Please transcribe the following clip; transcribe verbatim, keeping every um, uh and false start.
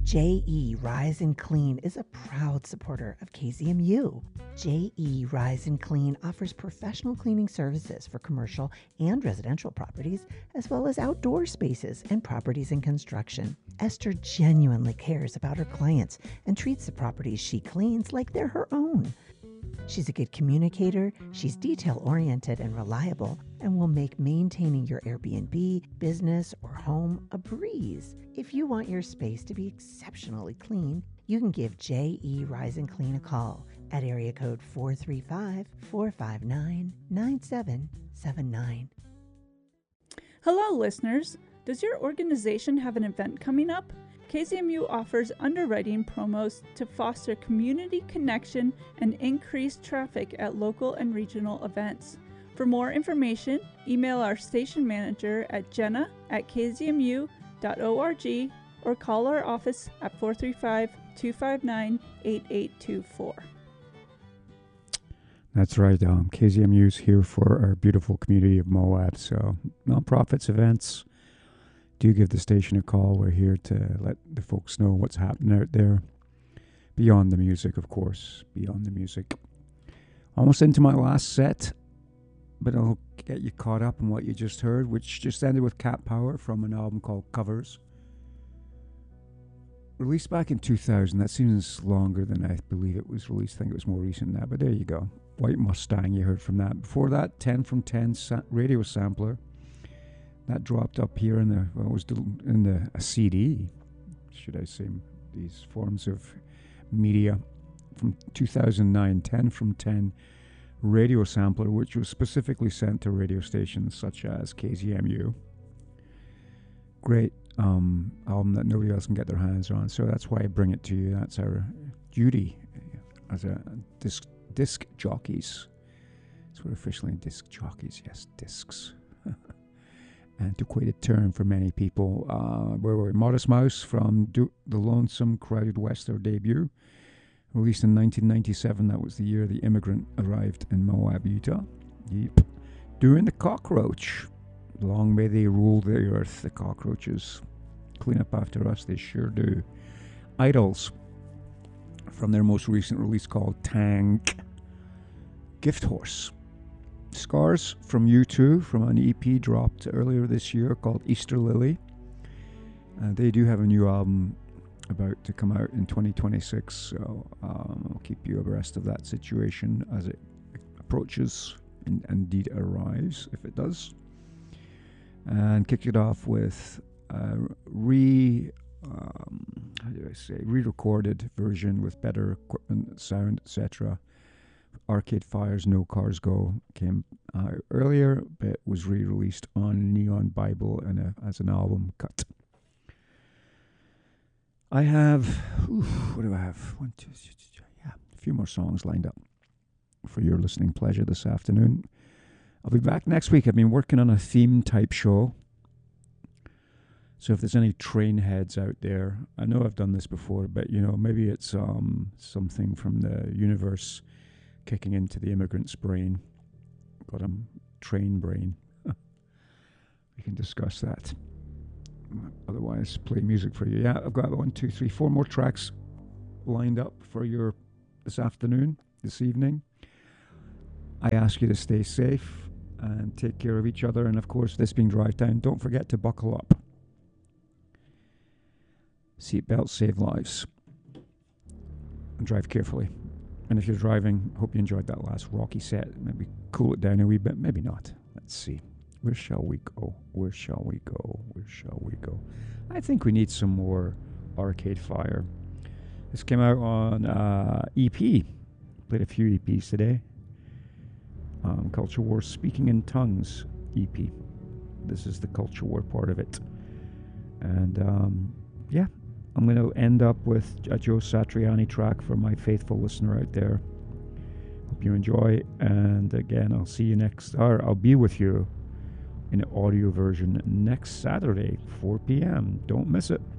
J E Rise and Clean is a proud supporter of K Z M U. J E Rise and Clean offers professional cleaning services for commercial and residential properties, as well as outdoor spaces and properties in construction. Esther genuinely cares about her clients and treats the properties she cleans like they're her own. She's a good communicator, she's detail-oriented and reliable, and will make maintaining your Airbnb, business, or home a breeze. If you want your space to be exceptionally clean, you can give J E Rise and Clean a call at area code four three five, four five nine, nine seven seven nine. Hello, listeners. Does your organization have an event coming up? K Z M U offers underwriting promos to foster community connection and increase traffic at local and regional events. For more information, email our station manager at jenna at k z m u dot org or call our office at four three five, two five nine, eight eight two four. That's right. Um, K Z M U is here for our beautiful community of Moab. So nonprofits, events, do give the station a call. We're here to let the folks know what's happening out there. Beyond the music, of course. Beyond the music. Almost into my last set, but I'll get you caught up on what you just heard, which just ended with Cat Power from an album called Covers. Released back in two thousand. That seems longer than I believe it was released. I think it was more recent than that, but there you go. White Mustang, you heard from that. Before that, ten from ten sa- radio sampler. That dropped up here in the, well, it was in the a C D, should I say, these forms of media from two thousand nine, ten from ten radio sampler, which was specifically sent to radio stations such as K Z M U. Great um, album that nobody else can get their hands on, so that's why I bring it to you. That's our duty as a disc, disc jockeys. So we're officially disc jockeys, yes, discs. Antiquated term for many people. Uh, where were we? Modest Mouse from Do- the Lonesome Crowded West, their debut. Released in nineteen ninety-seven. That was the year the immigrant arrived in Moab, Utah. Yep. Doing the Cockroach. Long may they rule the earth, the cockroaches. Clean up after us, they sure do. Idols. From their most recent release called Tank. Gift Horse. Scars from U two from an E P dropped earlier this year called Easter Lily. Uh, they do have a new album about to come out in twenty twenty-six, so um, I'll keep you abreast of that situation as it approaches and indeed arrives, if it does. And kick it off with a re, um, how do I say, re-recorded version with better equipment, sound, et cetera. Arcade Fire's No Cars Go came out earlier, but was re-released on Neon Bible and a, as an album cut. I have, oof, what do I have? One, two, three, yeah, a few more songs lined up for your listening pleasure this afternoon. I'll be back next week. I've been working on a theme type show. So if there's any train heads out there, I know I've done this before, but you know, maybe it's um something from the universe kicking into the immigrant's brain. Got a train brain. We can discuss that. Otherwise, play music for you. Yeah, I've got one, two, three, four more tracks lined up for your this afternoon, this evening. I ask you to stay safe and take care of each other. And of course, this being Drive Time, don't forget to buckle up. Seatbelts save lives. And drive carefully. And if you're driving, hope you enjoyed that last Rocky set. Maybe cool it down a wee bit. Maybe not. Let's see. Where shall we go? Where shall we go? Where shall we go? I think we need some more Arcade Fire. This came out on uh, E P. Played a few E Ps today. Um, Culture War Speaking in Tongues E P. This is the Culture War part of it. And um, yeah, I'm going to end up with a Joe Satriani track for my faithful listener out there. Hope you enjoy. And again, I'll see you next, or I'll be with you in an audio version next Saturday, four p.m. Don't miss it.